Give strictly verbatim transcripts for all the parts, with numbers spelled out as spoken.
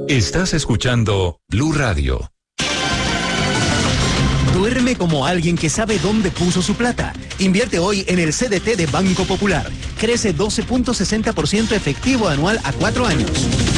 Estás escuchando Blue Radio. Duerme como alguien que sabe dónde puso su plata. Invierte hoy en el C D T de Banco Popular. Crece doce punto sesenta por ciento efectivo anual a cuatro años.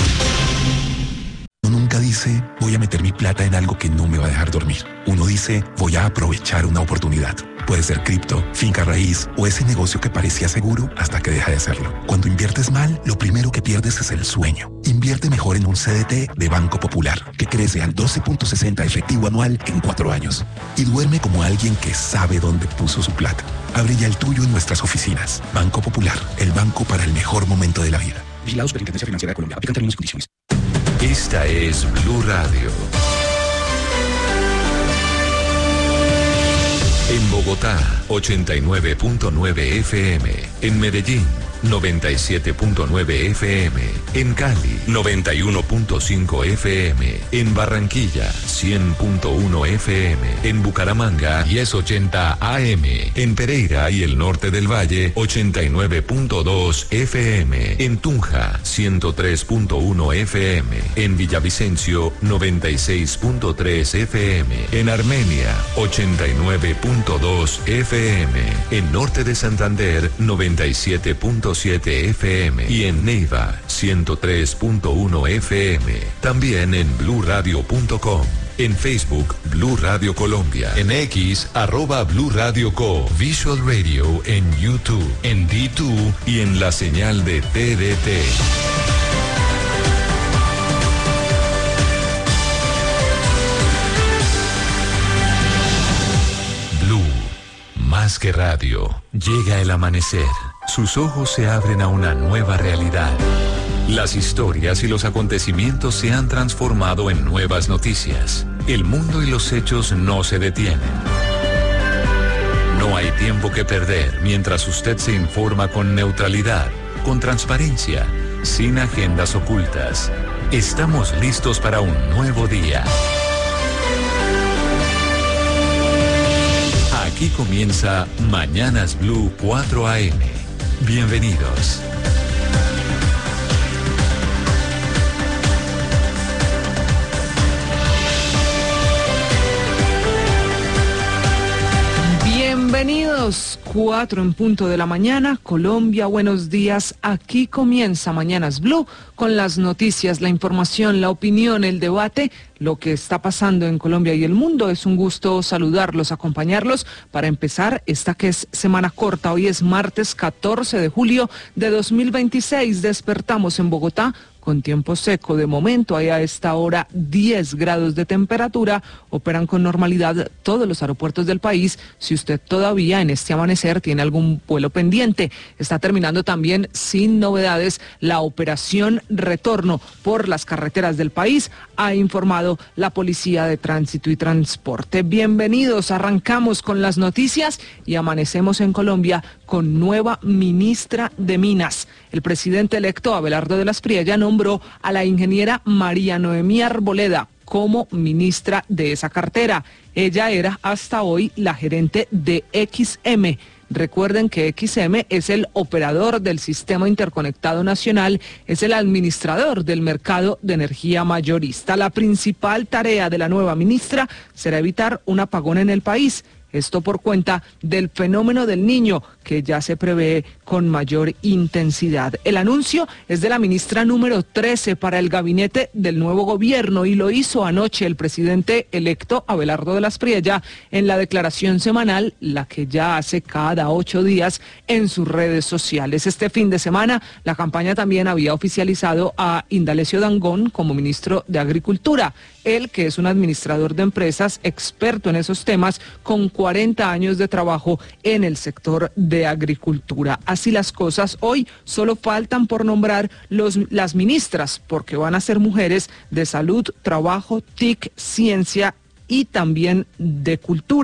Uno nunca dice, voy a meter mi plata en algo que no me va a dejar dormir. Uno dice, voy a aprovechar una oportunidad. Puede ser cripto, finca raíz o ese negocio que parecía seguro hasta que deja de serlo. Cuando inviertes mal, lo primero que pierdes es el sueño. Invierte mejor en un C D T de Banco Popular, que crece al doce punto sesenta efectivo anual en cuatro años. Y duerme como alguien que sabe dónde puso su plata. Abre ya el tuyo en nuestras oficinas. Banco Popular, el banco para el mejor momento de la vida. Vigilado Superintendencia Financiera de Colombia. Aplican términos y condiciones. Esta es Blue Radio. En Bogotá, ochenta y nueve punto nueve F M. En Medellín, noventa y siete punto nueve F M. En Cali, noventa y uno punto cinco F M. En Barranquilla, cien punto uno F M. En Bucaramanga, diez ochenta A M. En Pereira y el norte del Valle, ochenta y nueve punto dos F M. En Tunja, ciento tres punto uno F M. En Villavicencio, noventa y seis punto tres F M. En Armenia, ochenta y nueve punto dos F M. En Norte de Santander, noventa y siete punto siete F M. Y en Neiva, ciento tres punto uno F M. También en blue radio punto com. En Facebook, Blue Radio Colombia. En X, arroba Blue Radio Co. Visual Radio en YouTube, en D dos y en la señal de T D T. Blue, más que radio. Llega el amanecer. Sus ojos se abren a una nueva realidad. Las historias y los acontecimientos se han transformado en nuevas noticias. El mundo y los hechos no se detienen. No hay tiempo que perder mientras usted se informa con neutralidad, con transparencia, sin agendas ocultas. Estamos listos para un nuevo día. Aquí comienza Mañanas Blue cuatro A M. Bienvenidos. Bienvenidos, cuatro en punto de la mañana, Colombia, buenos días. Aquí comienza Mañanas Blue con las noticias, la información, la opinión, el debate, lo que está pasando en Colombia y el mundo. Es un gusto saludarlos, acompañarlos para empezar esta que es semana corta. Hoy es martes catorce de julio de dos mil veintiséis. Despertamos en Bogotá con tiempo seco. De momento hay a esta hora diez grados de temperatura. Operan con normalidad todos los aeropuertos del país. Si usted todavía en este amanecer tiene algún vuelo pendiente, está terminando también sin novedades la operación retorno por las carreteras del país, ha informado la Policía de Tránsito y Transporte. Bienvenidos, arrancamos con las noticias y amanecemos en Colombia con nueva ministra de Minas. El presidente electo Abelardo de las Priella nombró a la ingeniera María Noemí Arboleda como ministra de esa cartera. Ella era hasta hoy la gerente de X M. Recuerden que X M es el operador del Sistema Interconectado Nacional, es el administrador del mercado de energía mayorista. La principal tarea de la nueva ministra será evitar un apagón en el país. Esto por cuenta del fenómeno del Niño, que ya se prevé con mayor intensidad. El anuncio es de la ministra número trece para el gabinete del nuevo gobierno y lo hizo anoche el presidente electo Abelardo de las Priella en la declaración semanal, la que ya hace cada ocho días en sus redes sociales. Este fin de semana la campaña también había oficializado a Indalecio Dangond como ministro de Agricultura. Él, que es un administrador de empresas, experto en esos temas, con cuarenta años de trabajo en el sector de agricultura. Así las cosas, hoy solo faltan por nombrar los, las ministras, porque van a ser mujeres de salud, trabajo, T I C, ciencia y también de cultura.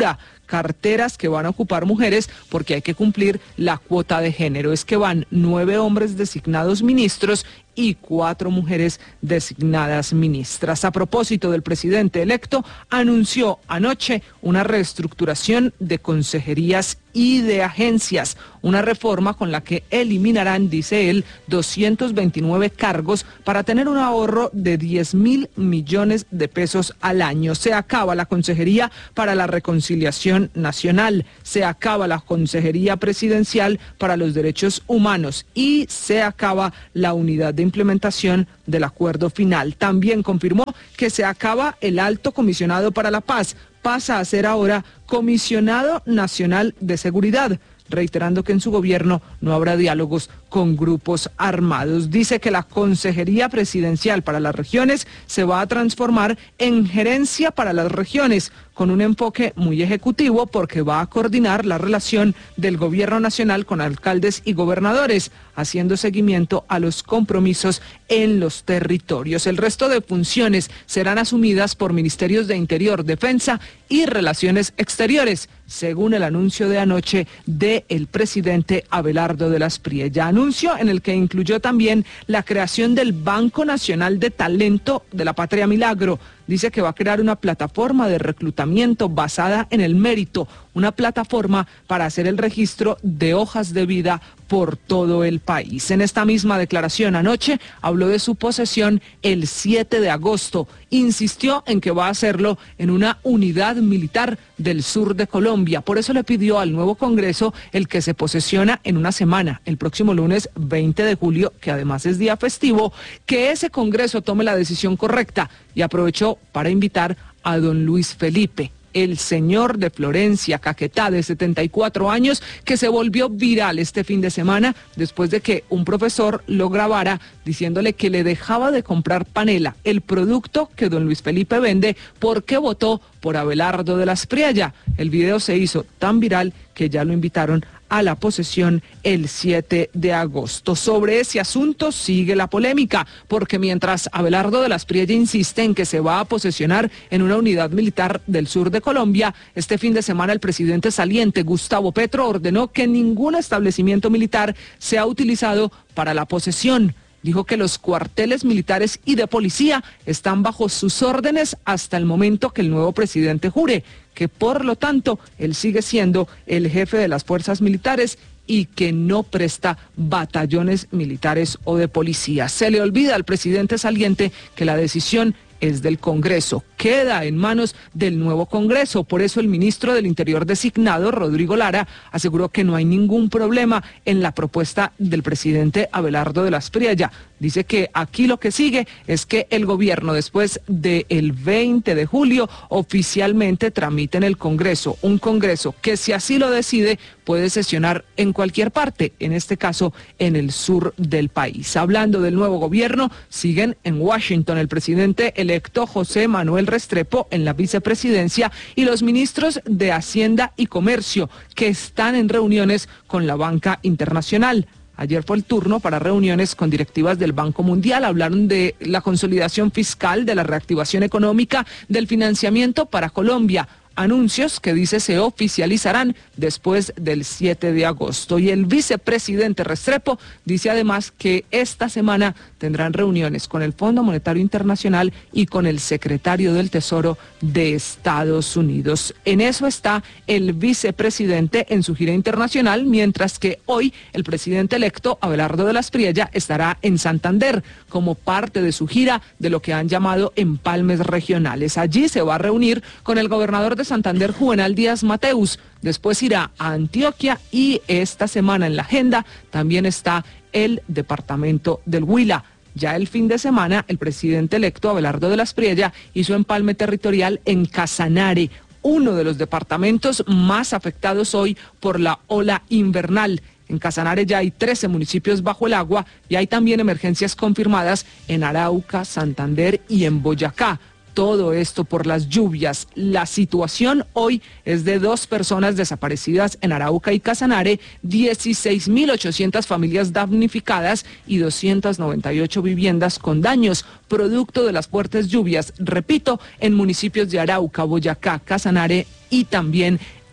carteras que van a ocupar mujeres porque hay que cumplir la cuota de género. Es que van nueve hombres designados ministros y cuatro mujeres designadas ministras. A propósito del presidente electo, anunció anoche una reestructuración de consejerías y de agencias, una reforma con la que eliminarán, dice él, doscientos veintinueve cargos para tener un ahorro de diez mil millones de pesos al año. Se acaba la Consejería para la Reconciliación Nacional, se acaba la Consejería Presidencial para los Derechos Humanos y se acaba la Unidad de Implementación del Acuerdo Final. También confirmó que se acaba el Alto Comisionado para la Paz, pasa a ser ahora Comisionado Nacional de Seguridad, reiterando que en su gobierno no habrá diálogos con grupos armados. Dice que la Consejería Presidencial para las Regiones se va a transformar en Gerencia para las Regiones, con un enfoque muy ejecutivo porque va a coordinar la relación del gobierno nacional con alcaldes y gobernadores, haciendo seguimiento a los compromisos en los territorios. El resto de funciones serán asumidas por ministerios de Interior, Defensa y Relaciones Exteriores, según el anuncio de anoche del presidente Abelardo de las Priella. Anuncio en el que incluyó también la creación del Banco Nacional de Talento de la Patria Milagro. Dice que va a crear una plataforma de reclutamiento basada en el mérito, una plataforma para hacer el registro de hojas de vida por todo el país. En esta misma declaración anoche habló de su posesión el siete de agosto. Insistió en que va a hacerlo en una unidad militar del sur de Colombia. Por eso le pidió al nuevo Congreso, el que se posesiona en una semana, el próximo lunes veinte de julio, que además es día festivo, que ese Congreso tome la decisión correcta, y aprovechó para invitar a don Luis Felipe, el señor de Florencia, Caquetá, de setenta y cuatro años, que se volvió viral este fin de semana después de que un profesor lo grabara diciéndole que le dejaba de comprar panela, el producto que don Luis Felipe vende, porque votó por Abelardo de las Priella. El video se hizo tan viral que ya lo invitaron a la posesión el siete de agosto. Sobre ese asunto sigue la polémica, porque mientras Abelardo de las Priella insiste en que se va a posesionar en una unidad militar del sur de Colombia, este fin de semana el presidente saliente, Gustavo Petro, ordenó que ningún establecimiento militar sea utilizado para la posesión. Dijo que los cuarteles militares y de policía están bajo sus órdenes hasta el momento que el nuevo presidente jure, que por lo tanto él sigue siendo el jefe de las fuerzas militares y que no presta batallones militares o de policía. Se le olvida al presidente saliente que la decisión es del Congreso, queda en manos del nuevo Congreso. Por eso el ministro del Interior designado, Rodrigo Lara, aseguró que no hay ningún problema en la propuesta del presidente Abelardo de las Priella. Dice que aquí lo que sigue es que el gobierno, después del veinte de julio, oficialmente tramite en el Congreso, un Congreso que, si así lo decide, puede sesionar en cualquier parte, en este caso en el sur del país. Hablando del nuevo gobierno, siguen en Washington el presidente electo José Manuel Restrepo en la vicepresidencia y los ministros de Hacienda y Comercio, que están en reuniones con la banca internacional. Ayer fue el turno para reuniones con directivas del Banco Mundial. Hablaron de la consolidación fiscal, de la reactivación económica, del financiamiento para Colombia. Anuncios que dice se oficializarán después del siete de agosto. Y el vicepresidente Restrepo dice además que esta semana tendrán reuniones con el Fondo Monetario Internacional y con el secretario del Tesoro de Estados Unidos. En eso está el vicepresidente en su gira internacional, mientras que hoy el presidente electo Abelardo de las Priella estará en Santander como parte de su gira de lo que han llamado empalmes regionales. Allí se va a reunir con el gobernador de Santander, Juvenal Díaz Mateus. Después irá a Antioquia y esta semana en la agenda también está el departamento del Huila. Ya el fin de semana el presidente electo Abelardo de las Priella hizo empalme territorial en Casanare, uno de los departamentos más afectados hoy por la ola invernal. En Casanare ya hay trece municipios bajo el agua y hay también emergencias confirmadas en Arauca, Santander y en Boyacá. Todo esto por las lluvias. La situación hoy es de dos personas desaparecidas en Arauca y Casanare, dieciséis mil ochocientas familias damnificadas y doscientas noventa y ocho viviendas con daños, producto de las fuertes lluvias, repito, en municipios de Arauca, Boyacá, Casanare y también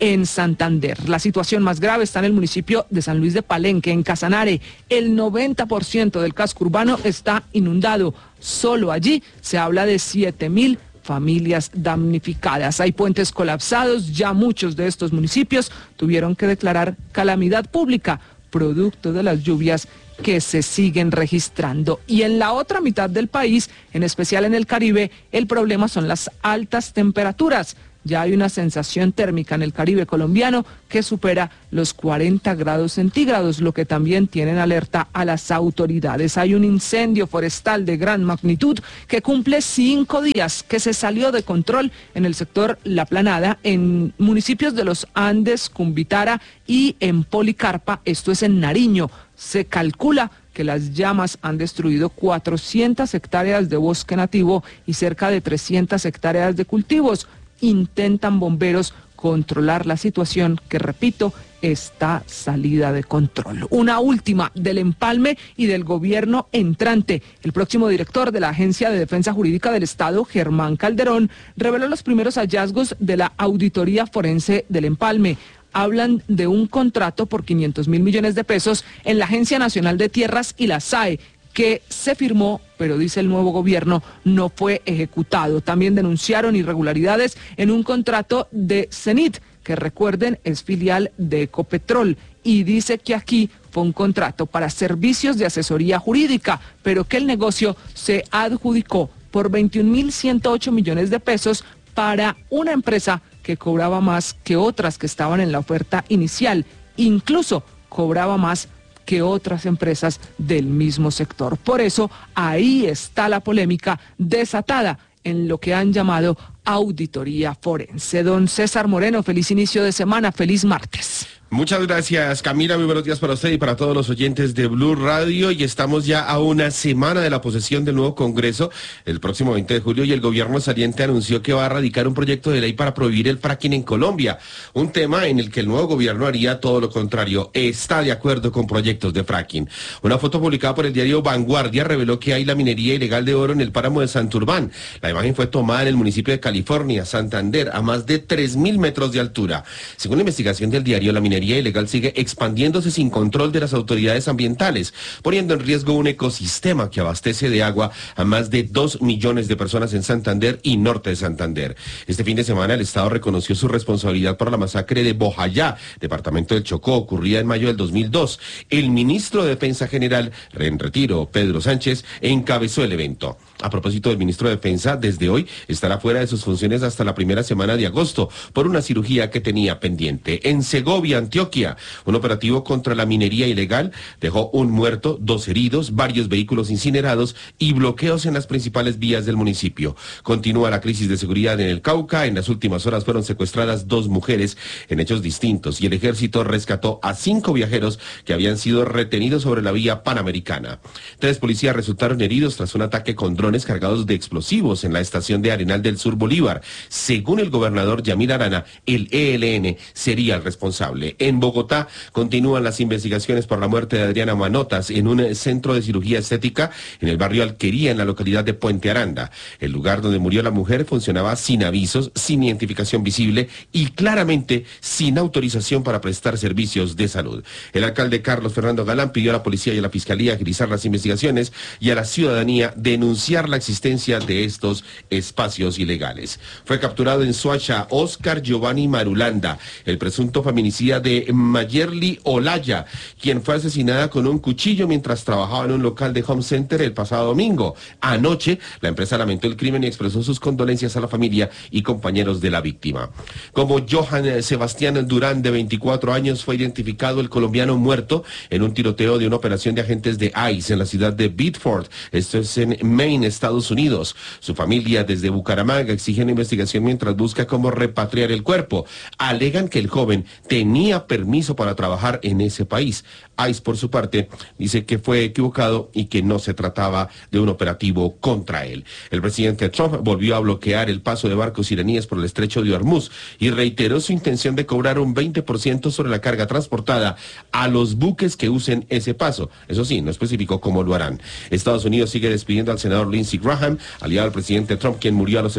en Santander. La situación más grave está en el municipio de San Luis de Palenque, en Casanare. El noventa por ciento del casco urbano está inundado. Solo allí se habla de siete mil familias damnificadas. Hay puentes colapsados, ya muchos de estos municipios tuvieron que declarar calamidad pública, producto de las lluvias que se siguen registrando. Y en la otra mitad del país, en especial en el Caribe, el problema son las altas temperaturas. Ya hay una sensación térmica en el Caribe colombiano que supera los cuarenta grados centígrados, lo que también tiene en alerta a las autoridades. Hay un incendio forestal de gran magnitud que cumple cinco días, que se salió de control en el sector La Planada, en municipios de los Andes, Cumbitara y en Policarpa, esto es en Nariño. Se calcula que las llamas han destruido cuatrocientas hectáreas de bosque nativo y cerca de trescientas hectáreas de cultivos. Intentan bomberos controlar la situación que, repito, está salida de control. Una última del empalme y del gobierno entrante. El próximo director de la Agencia de Defensa Jurídica del Estado, Germán Calderón, reveló los primeros hallazgos de la auditoría forense del empalme. Hablan de un contrato por quinientos mil millones de pesos en la Agencia Nacional de Tierras y la S A E, que se firmó, pero dice el nuevo gobierno, no fue ejecutado. También denunciaron irregularidades en un contrato de Cenit, que recuerden es filial de Ecopetrol, y dice que aquí fue un contrato para servicios de asesoría jurídica, pero que el negocio se adjudicó por veintiún mil ciento ocho millones de pesos para una empresa que cobraba más que otras que estaban en la oferta inicial, incluso cobraba más que otras empresas del mismo sector. Por eso, ahí está la polémica desatada en lo que han llamado auditoría forense. Don César Moreno, feliz inicio de semana, feliz martes. Muchas gracias, Camila, muy buenos días para usted y para todos los oyentes de Blue Radio, y estamos ya a una semana de la posesión del nuevo Congreso, el próximo veinte de julio, y el gobierno saliente anunció que va a radicar un proyecto de ley para prohibir el fracking en Colombia, un tema en el que el nuevo gobierno haría todo lo contrario, está de acuerdo con proyectos de fracking. Una foto publicada por el diario Vanguardia reveló que hay la minería ilegal de oro en el páramo de Santurbán. La imagen fue tomada en el municipio de California, Santander, a más de tres mil metros de altura. Según la investigación del diario, la minería ilegal sigue expandiéndose sin control de las autoridades ambientales, poniendo en riesgo un ecosistema que abastece de agua a más de dos millones de personas en Santander y norte de Santander. Este fin de semana el Estado reconoció su responsabilidad por la masacre de Bojayá, departamento del Chocó, ocurrida en mayo del dos mil dos. El ministro de Defensa General, en retiro, Pedro Sánchez, encabezó el evento. A propósito del ministro de Defensa, desde hoy estará fuera de sus funciones hasta la primera semana de agosto por una cirugía que tenía pendiente. En Segovia, Antioquia, un operativo contra la minería ilegal dejó un muerto, dos heridos, varios vehículos incinerados y bloqueos en las principales vías del municipio. Continúa la crisis de seguridad en el Cauca. En las últimas horas fueron secuestradas dos mujeres en hechos distintos y el ejército rescató a cinco viajeros que habían sido retenidos sobre la vía panamericana. Tres policías resultaron heridos tras un ataque con drones cargados de explosivos en la estación de Arenal del Sur Bolívar. Según el gobernador Yamil Arana, el E L N sería el responsable. En Bogotá continúan las investigaciones por la muerte de Adriana Manotas en un centro de cirugía estética en el barrio Alquería, en la localidad de Puente Aranda. El lugar donde murió la mujer funcionaba sin avisos, sin identificación visible y claramente sin autorización para prestar servicios de salud. El alcalde Carlos Fernando Galán pidió a la policía y a la fiscalía agilizar las investigaciones y a la ciudadanía denunciar la existencia de estos espacios ilegales. Fue capturado en Soacha Oscar Giovanni Marulanda, el presunto feminicida de Mayerly Olaya, quien fue asesinada con un cuchillo mientras trabajaba en un local de Home Center el pasado domingo. Anoche, la empresa lamentó el crimen y expresó sus condolencias a la familia y compañeros de la víctima. Como Johan Sebastián Durán, de veinticuatro años, fue identificado el colombiano muerto en un tiroteo de una operación de agentes de ICE en la ciudad de Bedford, esto es en Maine, Estados Unidos. Su familia desde Bucaramanga exige una investigación mientras busca cómo repatriar el cuerpo. Alegan que el joven tenía permiso para trabajar en ese país. ICE, por su parte, dice que fue equivocado y que no se trataba de un operativo contra él. El presidente Trump volvió a bloquear el paso de barcos iraníes por el estrecho de Hormuz y reiteró su intención de cobrar un veinte por ciento sobre la carga transportada a los buques que usen ese paso. Eso sí, no especificó cómo lo harán. Estados Unidos sigue despidiendo al senador Lindsey Graham, aliado al presidente Trump, quien murió a los setenta y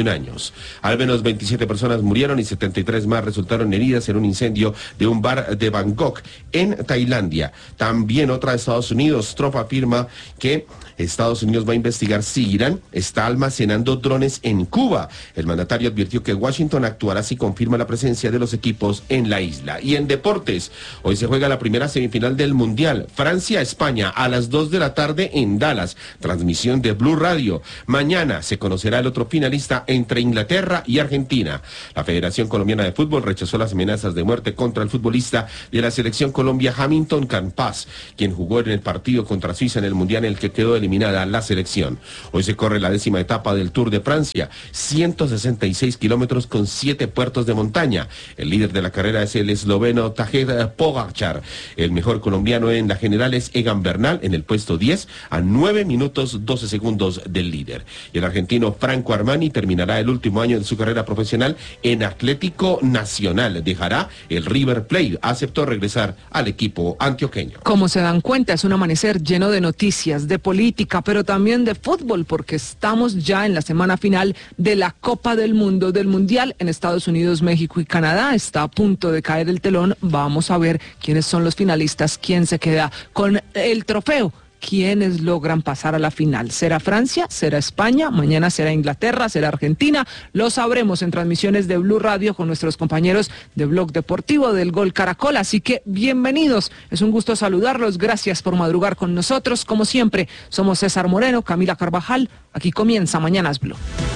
un años. Al menos veintisiete personas murieron y setenta y tres más resultaron heridas en un incendio de un bar de Bangkok, en Tailandia. También otra de Estados Unidos. Trump afirma que Estados Unidos va a investigar si Irán está almacenando drones en Cuba. El mandatario advirtió que Washington actuará si confirma la presencia de los equipos en la isla. Y en deportes, hoy se juega la primera semifinal del Mundial. Francia-España a las dos de la tarde en Dallas. Transmisión de Blue Radio. Mañana se conocerá el otro finalista entre Inglaterra y Argentina. La Federación Colombiana de Fútbol rechazó las amenazas de muerte contra el futbolista de la selección Colombia, Hamilton Campas, quien jugó en el partido contra Suiza en el Mundial en el que quedó eliminada la selección. Hoy se corre la décima etapa del Tour de Francia, ciento sesenta y seis kilómetros con siete puertos de montaña. El líder de la carrera es el esloveno Tadej Pogačar. El mejor colombiano en la general es Egan Bernal en el puesto diez a nueve minutos doce segundos del líder. Y el argentino Franco Armani terminará el último año de su carrera profesional en Atlético Nacional. Dejará el River Plate. Aceptó regresar al equipo antioqueño. Como se dan cuenta, es un amanecer lleno de noticias, de política, pero también de fútbol, porque estamos ya en la semana final de la Copa del Mundo, del Mundial en Estados Unidos, México y Canadá. Está a punto de caer el telón. Vamos a ver quiénes son los finalistas, quién se queda con el trofeo. ¿Quiénes logran pasar a la final? ¿Será Francia? ¿Será España? ¿Mañana será Inglaterra? ¿Será Argentina? Lo sabremos en transmisiones de Blue Radio con nuestros compañeros de Blog Deportivo del Gol Caracol. Así que bienvenidos. Es un gusto saludarlos. Gracias por madrugar con nosotros. Como siempre, somos César Moreno, Camila Carvajal. Aquí comienza Mañanas Blue.